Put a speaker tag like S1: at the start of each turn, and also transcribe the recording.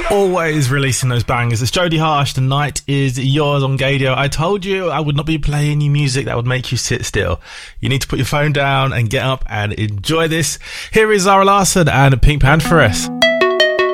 S1: Always releasing those bangers. It's Jodie Harsh. The night is yours on Gadio. I told you I would not be playing you music that would make you sit still. You need to put your phone down and get up and enjoy this. Here is Zara Larsson and Pink Pantheress.